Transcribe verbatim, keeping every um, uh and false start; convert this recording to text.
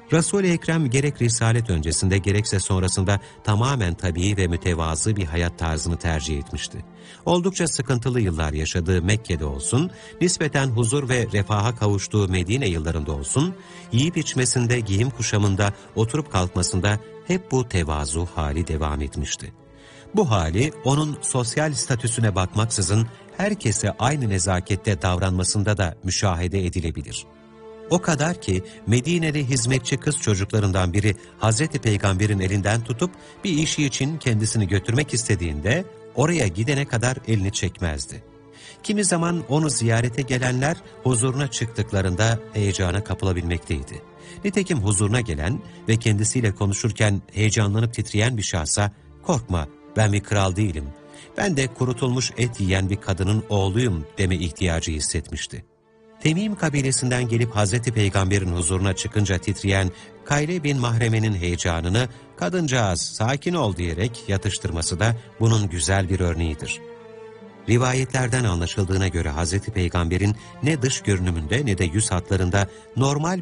Resul-i Ekrem gerek risalet öncesinde gerekse sonrasında tamamen tabii ve mütevazı bir hayat tarzını tercih etmişti. Oldukça sıkıntılı yıllar yaşadığı Mekke'de olsun, nispeten huzur ve refaha kavuştuğu Medine yıllarında olsun, yiyip içmesinde, giyim kuşamında, oturup kalkmasında hep bu tevazu hali devam etmişti. Bu hali onun sosyal statüsüne bakmaksızın herkese aynı nezakette davranmasında da müşahede edilebilir. O kadar ki Medine'li hizmetçi kız çocuklarından biri Hazreti Peygamber'in elinden tutup bir işi için kendisini götürmek istediğinde oraya gidene kadar elini çekmezdi. Kimi zaman onu ziyarete gelenler huzuruna çıktıklarında heyecana kapılabilmekteydi. Nitekim huzuruna gelen ve kendisiyle konuşurken heyecanlanıp titreyen bir şahsa "Korkma, ben bir kral değilim. Ben de kurutulmuş et yiyen bir kadının oğluyum" deme ihtiyacı hissetmişti. Temim kabilesinden gelip Hazreti Peygamber'in huzuruna çıkınca titreyen Kayle bin Mahreme'nin heyecanını kadıncağız sakin ol diyerek yatıştırması da bunun güzel bir örneğidir. Rivayetlerden anlaşıldığına göre Hazreti Peygamber'in ne dış görünümünde ne de yüz hatlarında normal